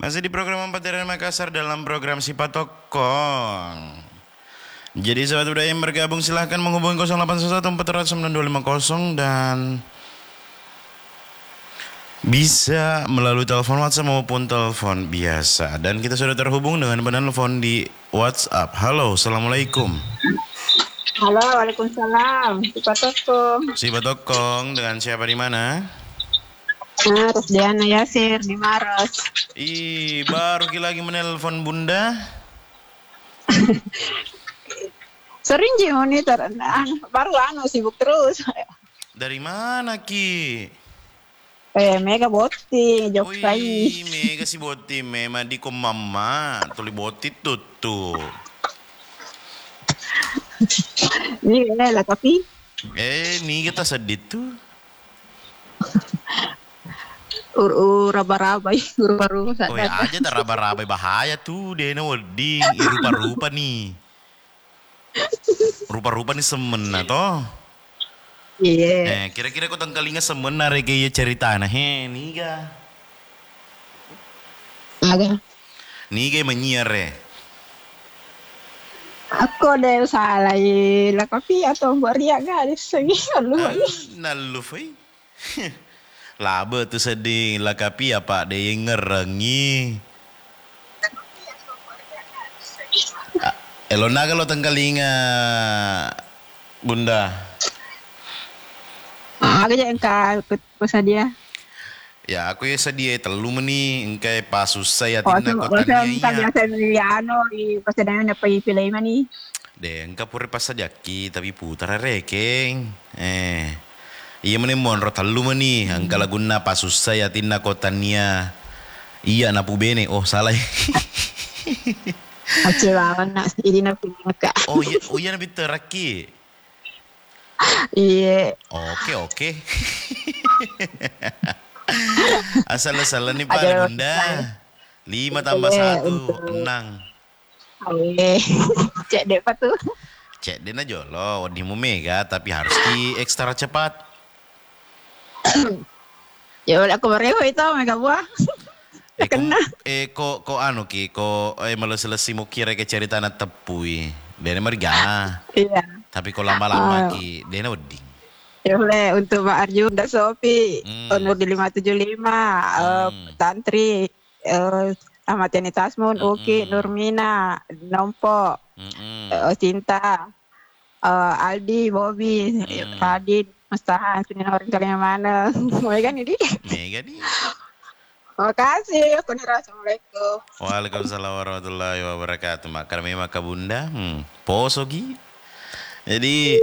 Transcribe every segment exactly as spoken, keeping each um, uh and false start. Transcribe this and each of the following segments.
Masih di program empat dari Makassar dalam program Sipa Tokong. Jadi sahabat budaya yang bergabung silahkan menghubungi nol delapan satu empat nol sembilan dua lima nol dan bisa melalui telepon WhatsApp maupun telepon biasa. Dan kita sudah terhubung dengan penelpon di WhatsApp. Halo, assalamualaikum. Halo, waalaikumsalam. Sipa Tokong. Sipa Tokong, dengan siapa di mana? Nah, Rosdiana Yasir di Maros. Ih, baru lagi menelpon bunda. Sering Ji monitor, nah, baru anu sibuk terus. Dari mana Ki? Eh, Mega Boti, Jogja. Wih, mega si boti memang di mama tuli boti tutu. Ini lah tapi. Eh, ni kita sedih tuh. Ur raba-raba, ur-rupa Oh ya aja tak raba-raba bahaya tuh dia na wedding, rupa-rupa nih. Rupa-rupa nih semen na toh. Iya. Eh, kira-kira kau tangkalinga semen na rege cerita na he, nih ga. Aga. Nih ga menyiar re. Aku ada salah ya, lah tapi atau beria gadis segi lu. Nalu fai. Laba tu sedih lah kapi apa dia yang ngerengi. Elona kalau tangkalinga bunda. Ah, aja yang kau pesan dia. Ya aku ya sedia telu meni engkai pasus saya Oh, tina so, kota saya iya. biasa Liliano di pasadan apa pilih mani. Deh engka pure pas sajaki tapi putar rekeng. Eh. Iya meni monro telu meni engka laguna pasus saya tina kota nia. Iya napu bene. Oh salah. Aceh lawan nak ini nak pindah. Oh iya oh iya nabi teraki. Iya. Oke oke. Asal-asalan nih Pak bunda. Lima tambah satu enang. Oke. Cek deh Pak tuh. Cek dena jolo di mega tapi harus di ekstra cepat. Ya udah aku baru itu mega buah. Eh, Kena. Eh kok kok anu ki kok eh malu selesai mau kira ke cerita na tepui. Dene merga. Iya. Tapi kok lama-lama ki dene wedding. Ya boleh untuk Pak Arjun dan Sofi, Hmm. Nur di lima tujuh lima, eh, Hmm. Tantri, eh, Ahmad Yani Tasmun, Hmm. Uki, Nurmina, Nompo, Mm-mm. eh, Cinta, eh, Aldi, Bobby, Hmm. Radit, Mustahan, Sunin orang kalian mana? Mereka kan ini. Mega nih. Makasih, aku nih Assalamualaikum. Waalaikumsalam warahmatullahi wabarakatuh. Makar memang kabunda. Hmm. Posogi. Jadi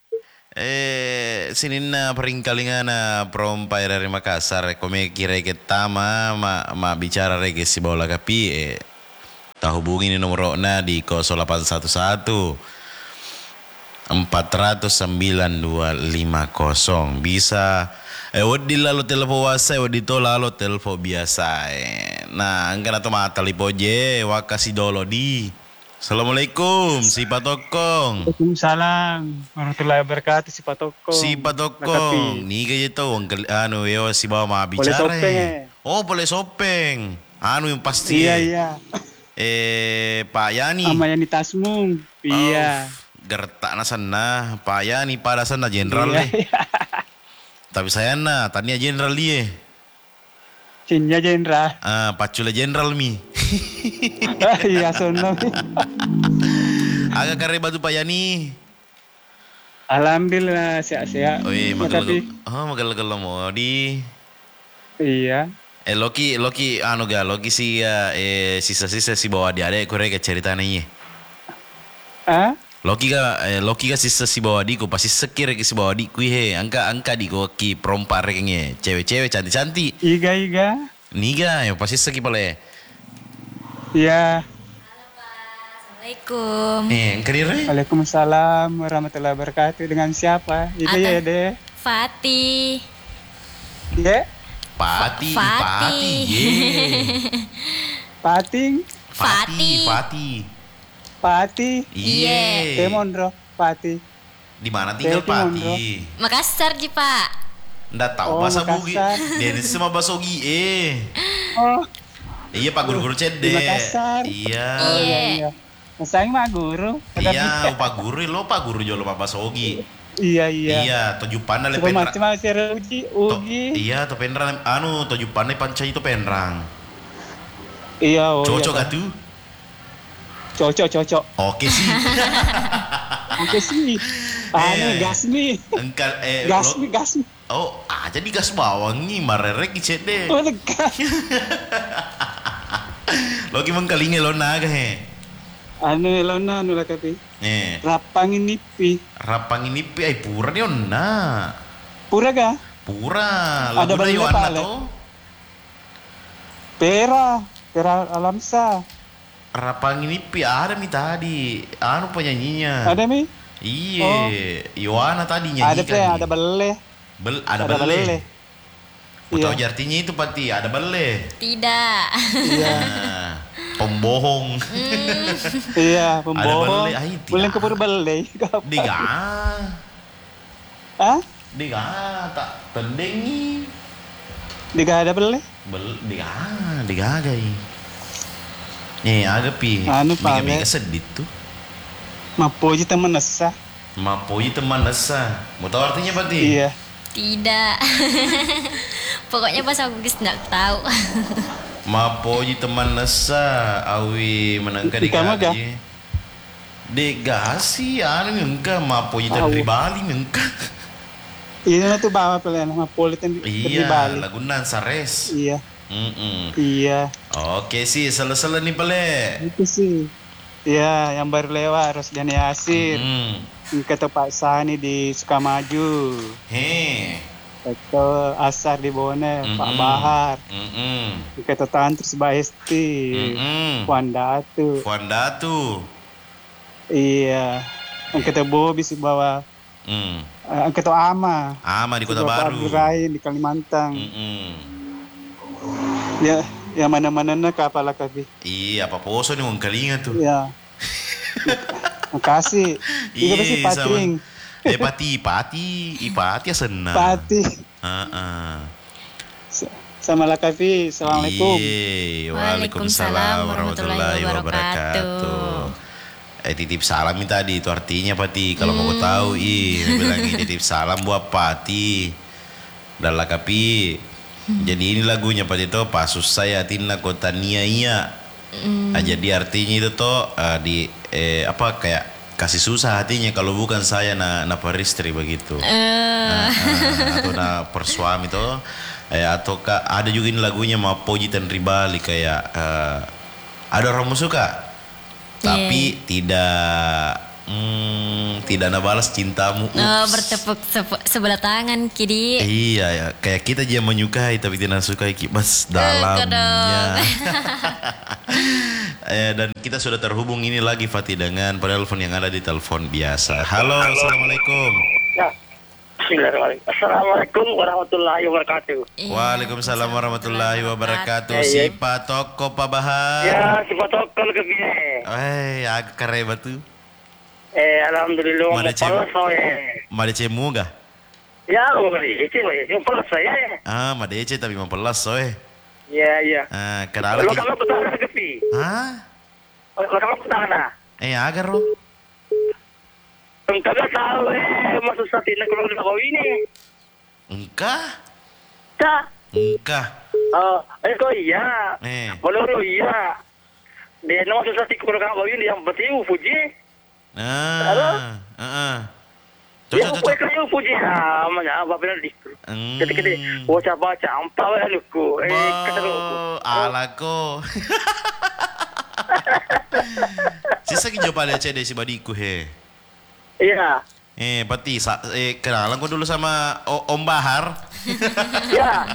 eh sini na peringkalingan na perompai dari Makassar. Kome kira kita ma ma, ma bicara rege si bola kapi eh tak hubungi ni nomor na di nol delapan satu satu empat nol sembilan dua lima nol bisa. Eh, wadi lalu telepon wasai, wadi to lalu telepon biasa. Eh. Nah, angkat atau mata lipo je, wakasi dolo di. Assalamualaikum, si Patokong. Waalaikumsalam warahmatullahi wabarakatuh. Si Patokong. Si Patokong, ni kaya to, ang ano yo si bawa mga Boleh bicara. sopeng Eh. eh. Oh, boleh sopeng. Ano yung pasti? Iya eh. iya. Eh, Pak Yani. Sama Yani Tasmung. Iya. Oh, gertak na sana, Pak Yani pada sana jenderal Iya, eh. iya. Tapi saya na, tanya jenderal dia. Cinja Jendra. Ah, pacula jenderal mi. Iya sono. Agak kare batu Pak Yani. Alhamdulillah sehat-sehat. Oi, Tapi magal oh magal-magal mo di. iya. Eh Loki Loki anu ga Loki si uh, eh sisa-sisa si bawa dia ada kore ke cerita nih. Ah? Loki ga eh, Loki ga sisa si bawa di ko pasti sekir ke si bawa di ku he angka angka di ko ki perompar kenge cewek-cewek cantik-cantik. Iga iga. Niga yo pasti seki pale. Iya. Assalamualaikum. Eh kerire? Waalaikumsalam warahmatullahi wabarakatuh. Dengan siapa? Itu Ada. ya deh. Fatih. Dia Pati, Fatih. Pati, ye. Pating, Fatih, Fatih. Fatih. Pati, Iya. Temondro, Pati. Di mana tinggal Teti, Pati? Makassar Ji Pak. Nggak tahu Oh, bahasa Bugi. Makassar. Dia sama bahasa Bugi eh. Oh, Iya Pak Guru-guru cede. Di Makassar. Iya. Oh iya iya. Saya mah guru. Iya, Pak Guru lo Pak Guru jolo Pak Sogi. Iya iya. Iya, toju pandai le Coba penrang. macam macam uji To- uji. Iya, to penrang anu toju pandai pancai itu penrang. Iya oh. Cocok iya, gak tuh? Cocok cocok. Oke sih. Oke sih. Anu Eh. gas nih. Engkal eh Gas lo- nih gas nih. Oh, ah jadi gas bawang nih marerek cede. Oh dekat. Lo gimana kalinya lo naga he? Anu elona anu lah kati. Eh, Rapangin nipi. rapang ini pi ai pura nih onna. Pura ga? Pura, Ada lagu na balila Yohana pale. to. Pera. Pera Alamsa. Rapang ini pi ada mi tadi. Anu penyanyinya. Ada mi? Iya, Oh. Yohana tadi Ada nyanyikan. pe, nih. ada bele. Bel, ada, Ada bele. bele. Ku tahu Iya. artinya itu pati, ada bele. Tidak. Iya. Nah, pembohong. Iya, pembohong. bele, ai, Boleh tidak. ke pura bele. Diga. Hah? Diga tak tendengi. Diga ada bele? Bel, diga, diga gai. Eh, agak pi. Anu, pale. Mega sedih tuh. Mapoji teman nesa. Mapoi teman nesa. Mau tahu artinya pati? Iya. Tidak. Pokoknya bahasa Bugis nggak tahu. Mapoi teman nesa, awi menangka Ika mah ga? digaji. Degasi, anu engka mapoi Tahu. dari Bali engka. Iya tuh bawa pilihan Mapoli ten di Iya, Bali. lagunan Sares. Iya. Mm-mm. Iya. Oke sih, sele-sele nih pele. Itu sih. Iya, yang baru lewat Rosdian Yasir. Hmm. Kata Pak Sani di Sukamaju. He. Kata Asar di Bone, Pak Mm-mm. Bahar. Mm-mm. Kata Tantrus Bahesti. Mm-mm. Puan Datu. Puan Datu. Iya. Yang kata Bobi sih bawa. Hmm. Yang kata Ama. Ama di Kota Bapak Baru. Abdurrahim di Kalimantan. Mm-mm. Ya, yang mana-mana na kapal kapi. Iya, apa poso nih wong kalinga tuh. Iya. Makasih. Iya pasti sama. Patring. Eh pati, pati, ipati ya senang. Pati. Heeh. S- Sama Lakavi. Assalamualaikum. Iya, Waalaikumsalam warahmatullahi wabarakatuh. Eh titip salam ini tadi itu artinya pati kalau mau kau tahu ih bilang titip salam buat pati dan lakapi. Jadi ini lagunya pati itu pasus saya tina kota nia iya. Ah, jadi artinya itu tuh eh, di eh, apa kayak kasih susah hatinya kalau bukan saya na na peristri begitu. Eh, Nah, ah, atau na persuami tuh eh, atau ka, ada juga ini lagunya mau Poji dan Ribali kayak eh, ada orang suka tapi tidak hmm, tidak na balas cintamu. oh, Ups. bertepuk sepe- sebelah tangan kiri. Iya ya, kayak kita aja menyukai tapi tidak suka kibas Eh, dalamnya. kedong. eh, dan kita sudah terhubung ini lagi Fatih dengan penelpon yang ada di telepon biasa. Halo, assalamualaikum. Ya. Bismillahirrahmanirrahim. Assalamualaikum warahmatullahi wabarakatuh. Iya. Waalaikumsalam warahmatullahi wabarakatuh. Ya, Si ya. Pak Toko Pak Bahar. Ya, si protokol ke bine. Eh, agak keren batu. Eh, alhamdulillah mau Mana cem- polos saya. Madece muga. Ya, boleh. Itu boleh. Yang polos saya. Ah, madece tapi mempelas soe. Ya, ya. Ah, kenal Kalau lagi. kamu petahana ke pi. Hah? Kalau kamu petahana. Eh, agar lo. Kagak tahu eh masuk saat ini kalau udah kau ini. Engkah? Cak. Engkah. Oh, eh kau iya. Eh. Boleh iya. Dia nama susah sih kalau kau ini yang betiu Fuji. Ah, heeh. Ya, Cocok, kue cocok. kayu Fuji namanya apa benar di. Hmm. Kede-kede, baca baca ampa ya luku. Eh, kata luku. Bo, alako. Sisa ki jawab ada cede si badiku he. Iya, Eh, pati sa, eh kenalan ko dulu sama o, Om Bahar. iya,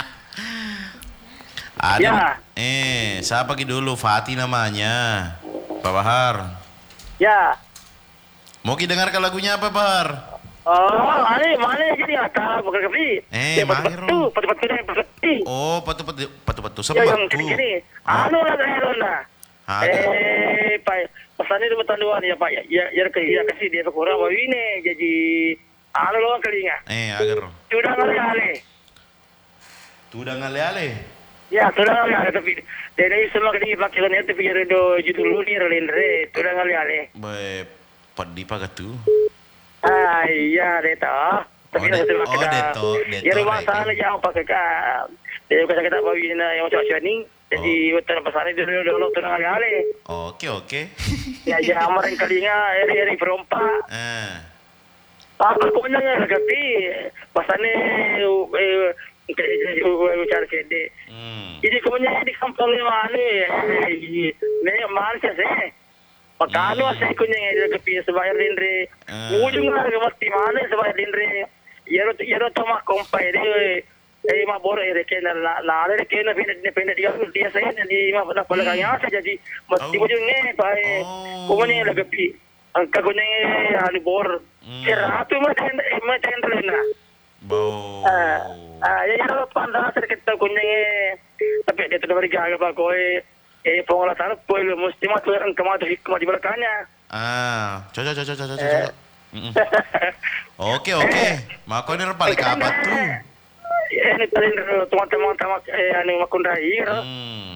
Ada. Ya. Eh, siapa ki dulu? Fatih namanya. Pak Bahar. ya. Mau ki dengarkan lagunya apa, Bahar? Oh, mana mana jadi apa bukan kepi? Eh, mahir, patu, Rom. patu patu yang patu. Oh, patu patu patu patu Ya yang sembako. gini, anu lah saya lah. Ada. Eh, pak, pesan itu betanduan ya pak, ya, ya, ya, ya kasih dia kurang bawa ini, jadi anu loh kelinga. Eh, agar. Sudah kali kali. Tu udah ngale-ale. Ya, sudah kali ada tapi dari semua kali pakai kan tapi ada do judul ni relendre, sudah kali ada. Baik, padi pakai tu. Ah, iya deta. Tapi Oh, de- sudah oh, deto, deto, Ya rumah right. sana yang pakai ka. Dia kata kita bawa ini yang macam macam ni. Jadi betul pasal itu dulu dulu sudah kali ada. Oke, oke. Ya, ya amaran kalinya eri eri perompak. Ah. Apa kau nanya tapi pasane eh cara kede. Hmm. Jadi kau nanya di kampung ni mana? Ni mana sih? Makanya saya kau nanya di kepi sebayar dindre. Ujung lah mesti mana sebayar dindre. Ya ro ya ro toma kompai dia. Eh mah bor eh kena la la ada kena pindah pindah dia dia saya di mah pada pada kaya saja jadi mesti ujung ni pai. Kau nanya di kepi. Angka kau nanya anu bor. Seratus mah tenda mah tenda na. Bau. Ah, ah, ya ya pandang sedikit tahu kunyeng. Tapi dia tu beri jaga pak kau. Eh, pengolah sana pun mesti mah tu angka mah tu hikmah di belakangnya. Ah, coba coba coba coba coba. Mm-mm. Oke, oke. Mako ini balik apa tuh? Eh, ni tadi teman-teman tamak eh anu makundai. Hmm.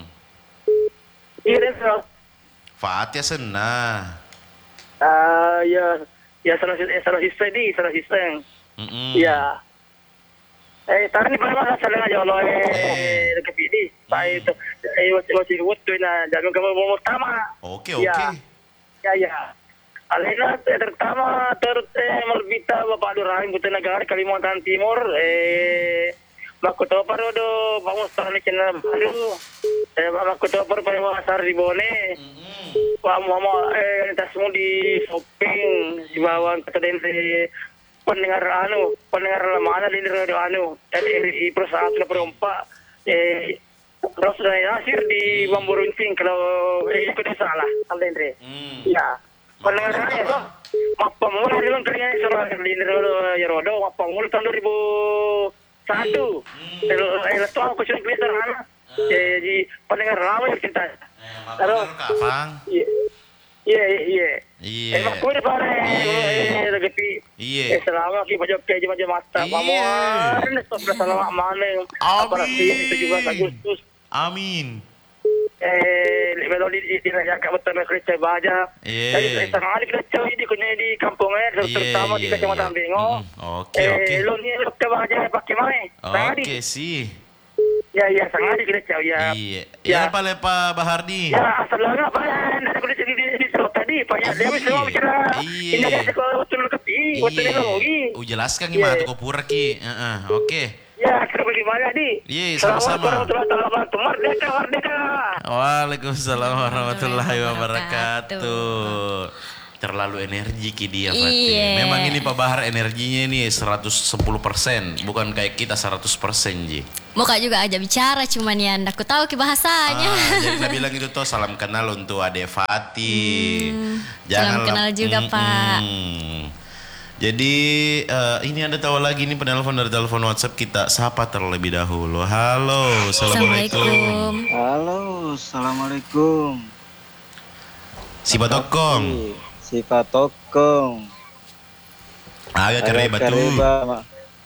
Iya so. Fatia senah. Ah, ya ya salah eh salah sistem di salah sistem. Mm-mm. Ya. Eh, tadi ni pada masa salah aja lo eh dekat ini. Pai itu eh waktu waktu waktu na jangan kamu mau pertama. Oke, oke. Ya ya. Alena terutama ter eh, Malbita Bapak Durahim Kutai Negara Kalimantan Timur eh Makuto Parodo Vamos Tani Kena Baru eh Makuto Parodo Pasar di Bone. Pak Mama eh tasmu di shopping di bawah kata dense pendengar anu pendengar mana di radio anu dari perusahaan perompak eh terus Nasir di Bamburunting kalau eh, itu salah Aldendre. Ya. Pendengar saya so, mapang mula bilang kaya sama lindro ya rodo mapang mula tahun dua ribu satu. Eh lepas tu aku cuma kelihatan mana. Jadi pendengar lama yang cinta. Terus Kapang. Iya iya iya. Iya. Eh mak kuda pare. Eh lagi Iya. Eh selama ki baju ke je macam mata. Pamuan stop selama mana. Apa itu juga Agustus. Amin. Eh, kalau di di rakyat betul kerja baja. Jadi setengah hari kerja ini kena di kampung eh, terutama di kecamatan Bengo. Oke, oke. Eh, lo ni kerja baja pakai mana? Oke sih. Ya, ya, setengah hari kerja ya. Iya. Ya, apa lepa Bahardi? Ya, asal lah apa dari kerja di di di tadi, Pak ya. Dia mesti bicara. Iya. Ini ada sekolah betul kepi, betul lagi. Oh, jelaskan gimana tuh kopura ki. Heeh, oke. Ya, kita bagaimana di? Iya, sama-sama. Assalamualaikum warahmatullahi wabarakatuh. Merdeka, merdeka. Waalaikumsalam warahmatullahi wabarakatuh. Terlalu energi ki dia Fatih. Iya. Memang ini Pak Bahar energinya ini seratus sepuluh persen, bukan kayak kita seratus persen Ji. Muka juga aja bicara cuman ya aku tahu ke bahasanya. Ah, jadi kita bilang itu tuh salam kenal untuk Ade Fatih. Hmm, salam kenal juga, Pak. Jadi uh, ini ada tahu lagi nih penelpon dari telepon WhatsApp kita. Sapa terlebih dahulu. Halo, assalamualaikum. Assalamualaikum. Halo, assalamualaikum. Si Batokong. Si Patokong. Agak kareba tuh. Kareba, Ma.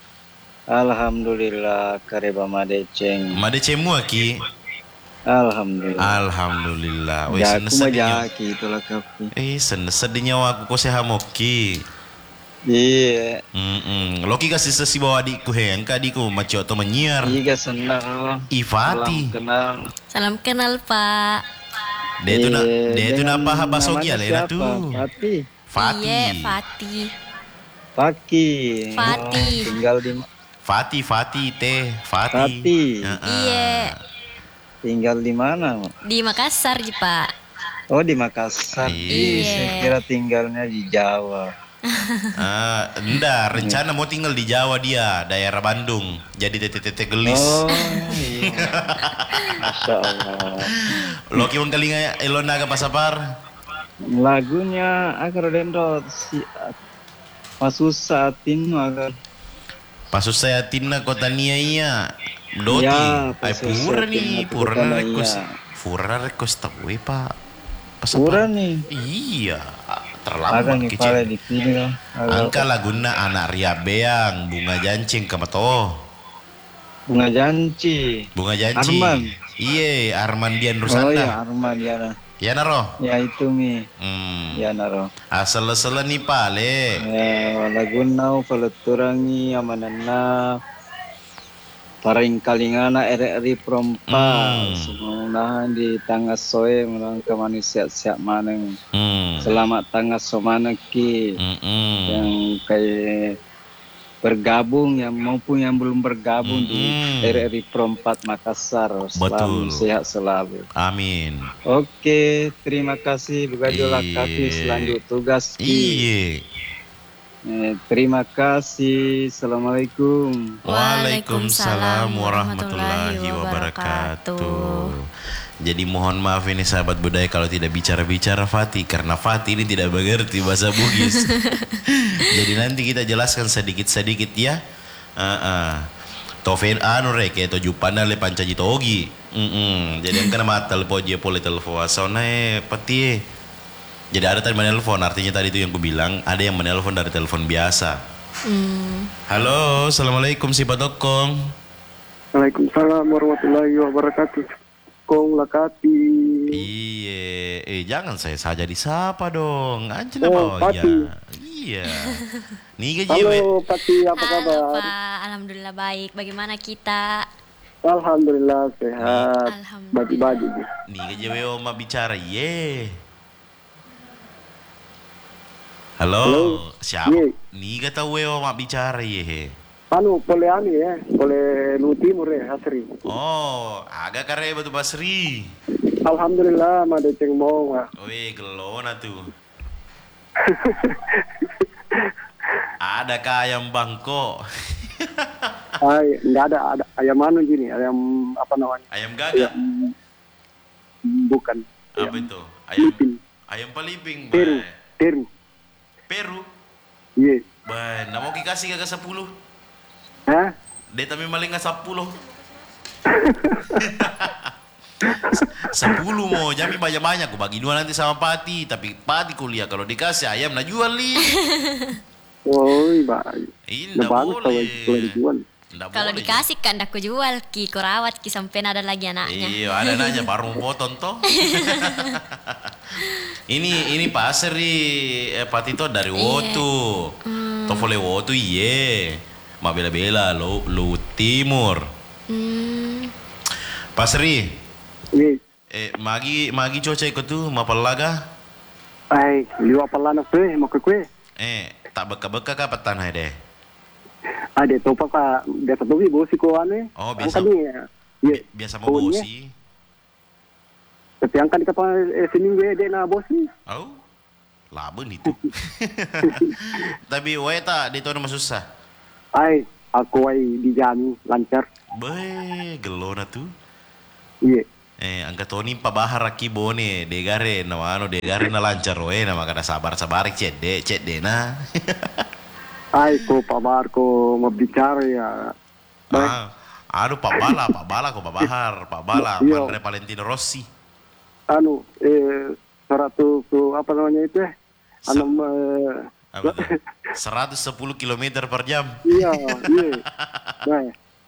Alhamdulillah kareba madeceng. Made cemu aki. Alhamdulillah. Alhamdulillah. Wes Ya aku sedihnya. majaki itulah kapi. Eh, sen sedihnya aku kok sehamoki. Iya. Mm-mm. Loki kasih sesi bawa adikku he, engka adikku macio atau menyiar. Iya senang. Ifati. Salam kenal. Salam kenal Pak. Dia tu nak, Eh, dia tu nak dengan paha basogi namanya lah tu. siapa? Fati. Fati. Iya, Fatih. Paki. Fati. Oh, tinggal di Fati, Fati, teh, Fati. Fati. Uh-uh. Iya. tinggal di mana, Ma? Di Makassar, Ji, Pak. Oh, di Makassar. Iya. Ih, saya kira tinggalnya di Jawa. Ah, enggak, rencana mau tinggal di Jawa dia, daerah Bandung. Jadi tete-tete gelis. Oh, iya. Masya Allah. Loki mengkalinga elon naga pasapar. Lagunya agar dendot si Masusa Tinu agar. Pasus saya tina kota nia iya. Doti. Ya, Ay pasus pura saya nih, tina pura kota na nia. rekos. Pura rekos tak we pak. Pura nih. Iya, Agar terlambat nih kecil. pale di sini loh. Agar- Angka laguna anak ria beang bunga jancing kamato. Bunga Janci. Bunga Janci. Arman. Iya, Arman Dian Oh Rusanda. ya, Arman ya. Ya naro. Ya itu mi. Hmm. Ya naro. Asal-asal nih pale. Ya lagu nau peleturangi amanana. Paring kalingana eri-eri prompa. Hmm. Semunahan di tangga soe menang ke manusia siap maneng. Hmm. Selamat tangga somaneki. Mm-mm. Yang kayak bergabung yang maupun yang belum bergabung di Mm-mm. R R I Perempat Makassar. Selalu Betul. sehat selalu. Amin. Oke, terima kasih Bukadola Iye. Kafi selanjut tugas. Ki. Iya. Eh, terima kasih. Assalamualaikum. Waalaikumsalam warahmatullahi wabarakatuh. Jadi mohon maaf ini sahabat budaya kalau tidak bicara-bicara Fatih, karena Fatih ini tidak mengerti bahasa Bugis. Jadi nanti kita jelaskan sedikit-sedikit ya. Uh-uh. Tofen anu rek ya toju pana le pancaji togi. Mm-mm. Jadi yang kena mata le poje pole telepon asone Fatih. Jadi ada tadi menelpon, artinya tadi itu yang ku bilang ada yang menelpon dari telepon biasa. Hmm. Halo, assalamualaikum si Pak Tokong. Waalaikumsalam warahmatullahi wabarakatuh. Kong Lakati. Iya, eh jangan saya saja disapa dong. Anjir Oh, apa ya? Pati. Iya. Nih gaji we. Halo Pati, apa Halo kabar? Pak, alhamdulillah baik. Bagaimana kita? Alhamdulillah sehat. Alhamdulillah. Bagi-bagi. Nih gaji we oma bicara. Ye. Halo, Halo. siapa? Ye. Nih gak tahu we oma bicara ye. Anu, boleh anu ya, boleh lu timur ya, Hasri. Oh, agak kare batu Basri. Alhamdulillah, made ceng mau. Weh, gelona tuh. Ada ayam bangko. Ay, enggak ada, ada ayam anu gini, ayam apa namanya? Ayam gagak. Bukan. Apa itu? Ayam Lipin. ayam paliping. Peru, Bay. Peru. Peru. Iya. Bay, nak mau dikasih kagak sepuluh. Hah? Dia tapi maling nggak sepuluh. Sepuluh mau jami banyak-banyak. Aku bagi dua nanti sama Pati. Tapi Pati kuliah kalau dikasih ayam nak jual li. Oh, iya. Ini Nggak nggak bagus kalau boleh. kalau dijual. Nggak Kalau boleh. dikasih kan aku jual, ki ku rawat, ki sampai ada lagi anaknya. Iya, ada nanya baru mau potong toh. ini ini pasir di eh, Pati itu dari Wotu. Toh boleh Wotu iye. Ma bela-bela lo lo timur. Hmm. Pasri, Iya. eh magi magi cuaca ikut tuh ma palaga. Ay, liwa pala na kue, mau ke kue. Eh, tak beka-beka ka patanay deh. Ada topa ka, biasa tuh bosi ko ane. Oh, Ang biasa. kami, iya. Bi- Biasa mau Punya. bosi. Tapi ang kani ka pa eh, siningwe de na bosi. Oh, laban itu. Tapi wae tak dito na masusah. Ay, ako ay di jami lancar. Be, gelona tuh. Iya. Eh, angka Tony pabahar aki bone, degare na ano, degare na lancar we na makana sabar-sabar cek de, cek de na. Ay, ko pabar ko mabicara ya. ah, aduh Pak Bala, Pak Bala ko pabahar, Pak Bala, Iya. Andre Valentino Rossi. Anu, eh, seratus ko, apa namanya itu eh? Anu, eh, Apa tuh? seratus sepuluh kilometer per jam. iya, iya. Nah,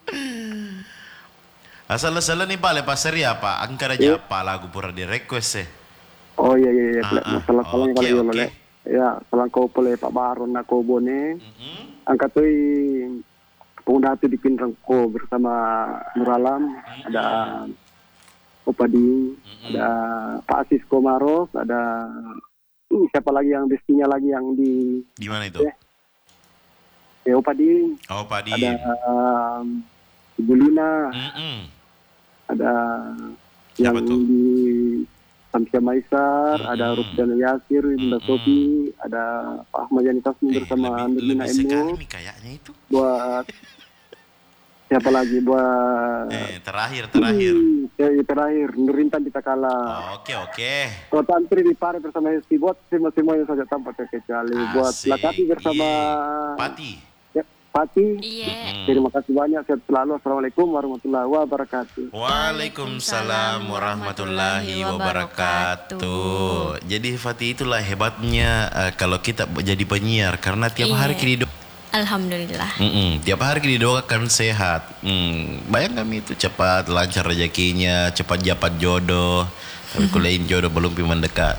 Asal-asal nih Pak, lepas seri apa? Angka aja apa lagu pura di request eh. oh iya, iya, iya. Ah, ah. Masalah salang Oke, kali oke. okay. Ya, salang ko pala Pak Baron na ko bone. Mhm. Ang katoy pengguna itu di pinrang ko bersama Nuralam, ada Opadi, ada Pak Asis Komaros, ada uh, siapa lagi yang bestinya lagi yang di Di mana itu? Ya. ya Opadi, Oh, Padi. ada um, Ibu Lina, Mm-mm. ada Siapa yang tuh? di Samsia Maisar, Mm-mm. ada Rusdan Yasir, Bunda Mm-mm. Sofi, ada Pak Ahmad Yani Tasmi Eh, bersama lebih, Nurmina lebih sekali Emu, nih kayaknya itu. buat siapa lagi buat Eh, terakhir, terakhir. Hmm, ya, terakhir Nurintan di Takala. Oke, oke. Buat Tantri di Pare bersama Hesti, buat semua yang saja tanpa terkecuali. Buat Asik. Lakati bersama Ye. Pati. ya, Pati. Iya. Mm. Terima kasih banyak, sehat selalu. Assalamualaikum warahmatullahi wabarakatuh. Waalaikumsalam warahmatullahi wabarakatuh. Jadi Fatih itulah hebatnya eh, kalau kita jadi penyiar karena tiap hari Iya. kita Alhamdulillah. Mm-mm. Tiap hari didoakan sehat. Mm. Bayangkan itu cepat lancar rezekinya, cepat dapat jodoh. Tapi kuliahin jodoh belum pi mendekat.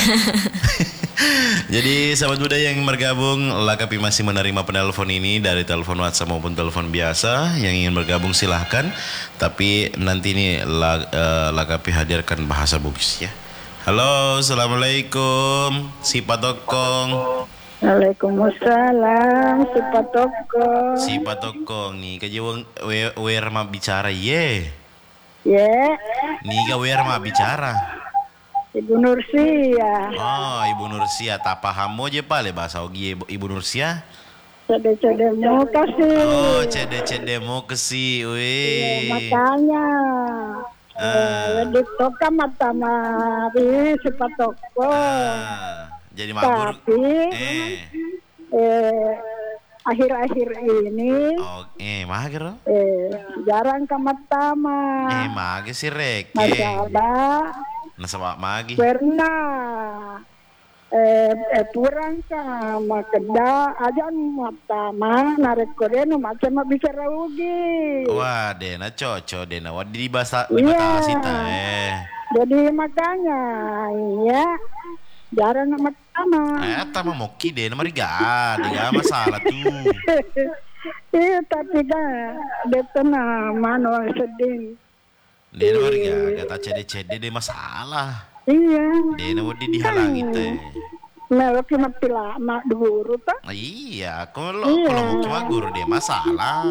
Jadi sahabat muda yang bergabung, Lakapi masih menerima penelpon ini dari telepon WhatsApp maupun telepon biasa. Yang ingin bergabung silahkan. Tapi nanti ini uh, Lakapi hadirkan bahasa Bugis ya. Halo, assalamualaikum. Si Patokong. Waalaikumsalam, si Patokong. Si Patokong nih, kajawang wer ma bicara ye. Ya, Nih ka wer ma bicara. Ibu Nursia. Oh, Ibu Nursia, tak paham mo je pale bahasa Ogi Ibu Nursia. Cede-cede mau kasih. Oh, cede-cede mo kesi, Ya, weh. makanya. Ah. Eh, di toka mata mari si Patokong. Ah, jadi mabur. Tapi Eh, eh, akhir-akhir ini oh, eh, mager. eh, jarang ke Matama. Eh, mage si Rek. Masalah Nasaba magi. pernah eh, eh kurang ka makeda aja Matama narik koreno macam bicara ugi. Wah, dena cocok dena. Wah, di bahasa Iya. di bahasa sita eh. Jadi makanya iya jarang ke Matama. Eh, tama moki dena mari ga, ada masalah tuh. Iya tapi kan detena mano sedih. Dena mari ga, kata cede-cede de masalah. Iya. Dena wadi dihalangi teh. Melo kena pila mak dulu ta. Ah, iya, kalau Iya. kalau mau cuma guru deh masalah.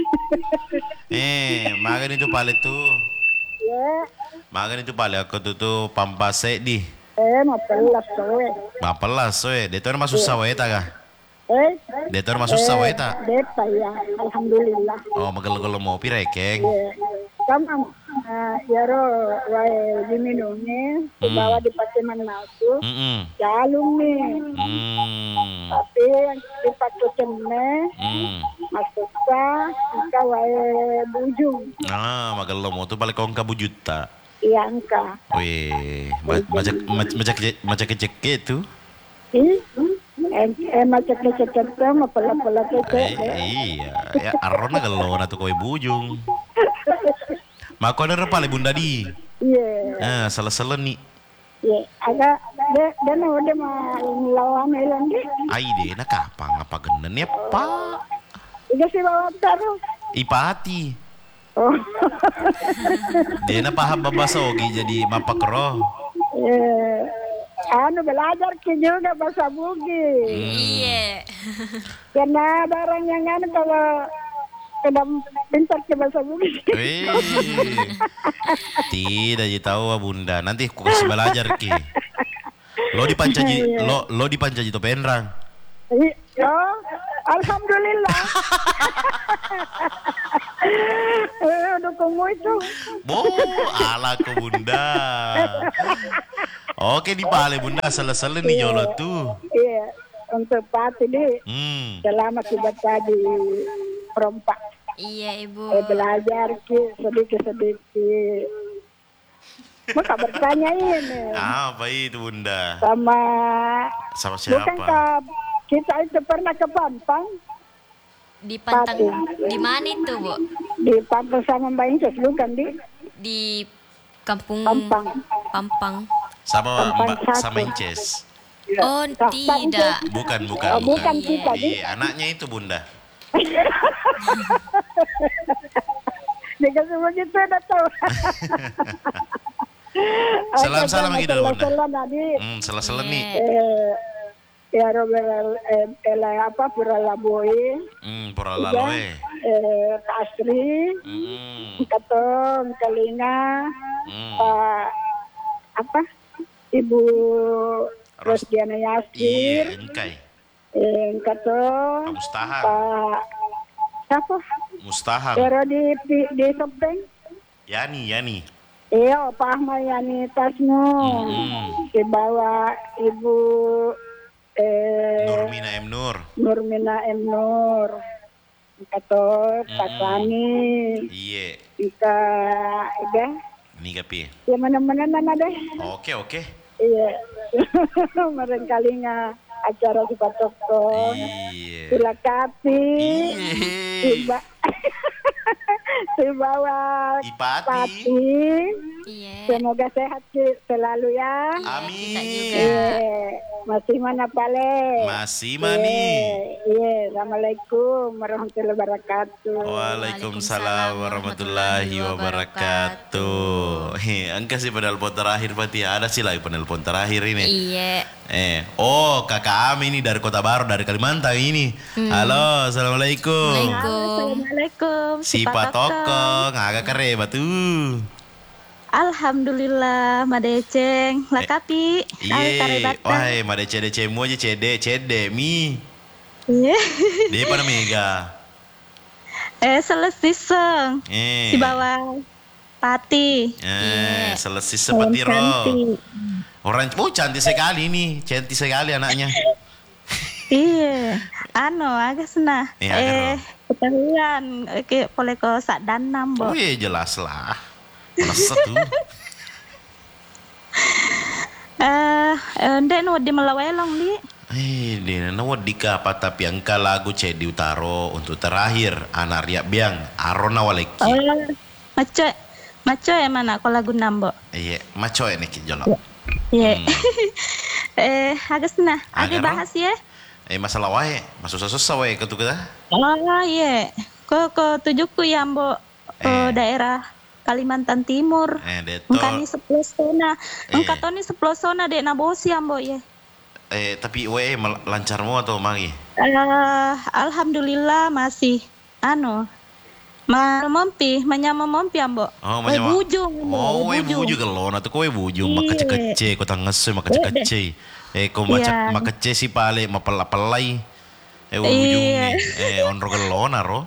Eh, makan itu pale tuh. Ya, Makan itu pale aku tuh tuh pampase di. eh mau pelas soe. Bapelas we, detor masuk saweta kah? Eh, Detor masuk saweta. deta ya, alhamdulillah. Oh, magel-gelo mau pirekeng. Ya, kamu uh, ya ro wae diminumnya, Hmm. bawa di pasiman nasu, Hmm. jalung nih. Hmm. Tapi yang di pacutene Hmm. masuk sa, kita wae bujung, Ah, magel mau tuh pale kong kabu juta. iya angka. Weh, ma- macam macam macam macam kecek itu. Ih, eh, eh macam kecet sama pela-pela Eh, kecet. iya, ya arona gelo na tuh kowe bujung. Mako ada pale bunda di. Iya. Ah, salah-salah nih. Ya, agak de de no de ma lawan elan de. Ai deh, nak apa ngapa genen ya pak? Iga si bawa taruh. Ipati. Oh. Dia na paham bahasa Ogi jadi mapak roh. Eh, anu belajar ke juga bahasa Bugis. Iya. Karena ada orang yang anu kalau sudah pintar ke bahasa Bugis. Wih, tidak jadi tahu bunda. Nanti aku kasih belajar ki. Lo di pancaji, lo lo di pancaji to penrang. Ih, oh, alhamdulillah. Eh, dukungmu itu. Bo, ala ko bunda. Oke di pale bunda, salah-salah nih jolo tuh. Iya, untuk pati di Hmm. selama kita tadi perompak. Iya, Ibu. Eh, belajar ki sedikit-sedikit. Maka bertanya ini Apa itu bunda? sama Sama siapa? bukankah kita itu pernah ke Pampang Di Pantang. Pati. Di mana itu, Bu? di Pampang sama Mbak Inces bukan di Di Kampung Pampang. Pampang. Sama Pampang mbak satu. sama Inces. Oh, Tak- tidak. Bukan, bukan, Oh, bukan kita, Di. Iya, anaknya itu bunda. Dikasih begitu udah tahu. Salam-salam gitu loh, Bunda. Salam tadi. Hmm, salah-salah nih. Eh, ya Robert eh, eh, apa Pura Laboi, Hmm, pura laloe. eh Kak Asri, Hmm, Katong, Kalinga, hmm. Pak apa Ibu Rosdiana Iya, Yasir, engkai. eh, Katong, Pak Mustahang. Pak siapa? Mustahang. Pero di di, di Topeng. Yani, Yani. Iya, Pak Ahmad Yani Tasmu. Hmm. Dibawa Ibu eh Nurmina M Nur. Nurmina M Nur. Kato Mm-mm. Tatani. Iya. Ika Ida. Ini kapi. Ya mana-mana nana deh. Oke, oke. Iya. Mereka kalinya acara si Patokong. Iya. Silakati. Iya. Iba. Si bawa Ipati. Pati. Iya. Semoga sehat Ki, selalu ya. Amin. Kita juga. Eh, masih mana pale? Masih mani. Iya, Assalamualaikum warahmatullahi wabarakatuh. Waalaikumsalam warahmatullahi wabarakatuh. Heh, angka sih penelpon terakhir berarti ada sih lagi penelpon terakhir ini. Iya. Eh, oh kakak Ami ini dari Kota Baru dari Kalimantan ini. Halo, assalamualaikum. Assalamualaikum. Assalamualaikum. Si Patokong, agak kere batu. Alhamdulillah, Madeceng. Lakapi. Iya, wah, made cede cemu aja cede cede mi. Iya. Dia pada mega. Eh, selesai seng. Eh, Di bawah Pati. eh, selesai seperti roh. Cantik. Orang, oh cantik sekali nih, cantik sekali anaknya. Iya. Ano, agak senah. Iya, agak eh, ketahuan. Oke, boleh kau sak danam, Oh Bo. iya jelas lah. Mana satu? Eh, eh, ndek nu di melawelong di. Eh, dia nawad apa tapi angka lagu cedi utaro untuk terakhir anak riak biang arona waleki. Oh, maco. Maco ya mana kau lagu nambo? Iya, maco ini kijolok. Iya. Hmm. eh, agak senah. Agak Agak bahas ya. Eh masalah wae, masuk susah wae ketu kita. Oh iya, kok ke tujuku ya Mbok ke Eh. daerah Kalimantan Timur. Eh deto. Engkani sepuluh zona, Eh. engkatoni sepuluh zona dek nabosi ya Mbok ya. Eh tapi wae mel- lancarmu atau mangi? Eh, Alhamdulillah masih, anu, memompi, menyamomompi ya Mbok. Oh, Weh, menyama- bujung. Oh, wae bujung. buju galon atau kowe buju Iya. makece-kece kau tangese makece-kece. Eh kau Iya. macet makece si pale mapelai. Eh wae Iya. bujung nih. Eh onro galon aro.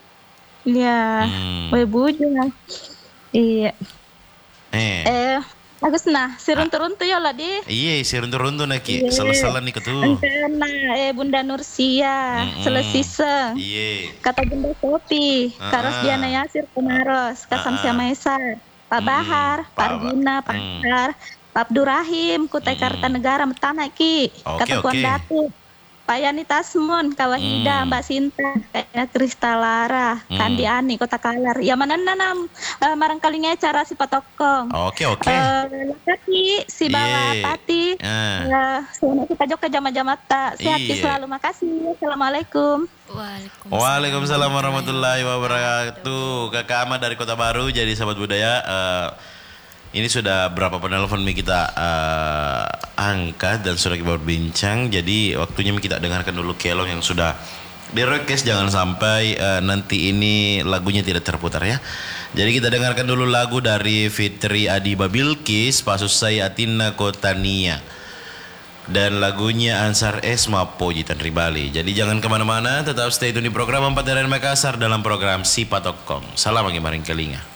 Iya, Hmm. weh bujung. Iya. Eh. Eh, bagus nah, sirun-turun tuh ya lah di. Iya, si runtu-runtu naki. Iya. Salah-salah nih ketu. Entena, eh Bunda Nursia, Mm-mm. selesai. Iya. Kata Bunda Sopi, Ah, Karos ah. Diana Yasir Kumaros, Kasam Ah, ah. Siamaisa, Pak Mm-mm. Bahar, Pak Pak Ba- Arjuna, Pak Mm. Bahar, Pak Abdurrahim, Kutai Mm-mm. Kartanegara, Metana Ki, Oke, Kata Tuan oke. Datu, Pak Yani Tasmun, Kawahida, Mm. Mbak Sinta, Kayaknya Kristalara, Mm. Kandi Ani, Kota Kalar. Ya mana nanam, eh, marangkali ngecara si Patokong. Oke, oke. Eh, Lakati, si Bawa Iya. Pati, Eh. ya, selamat kita jok ke jama-jama tak. Sehat Ki Iya. selalu, makasih. Assalamualaikum. Waalaikumsalam. Waalaikumsalam warahmatullahi wabarakatuh. Kakak Ahmad dari Kota Baru, jadi sahabat budaya. eh, ini sudah berapa penelpon Mi kita eh, angkat dan sudah kita berbincang. Jadi waktunya Mi kita dengarkan dulu kelong yang sudah di request, jangan sampai eh, nanti ini lagunya tidak terputar ya. Jadi kita dengarkan dulu lagu dari Fitri Adiba Bilkis, Pasusai Atina Kotania. Dan lagunya Ansar Esma Pojitan Ribali. Jadi jangan kemana-mana, tetap stay tune di program empat dari Makassar dalam program Si Patokong. Salam bagi maring kelinga.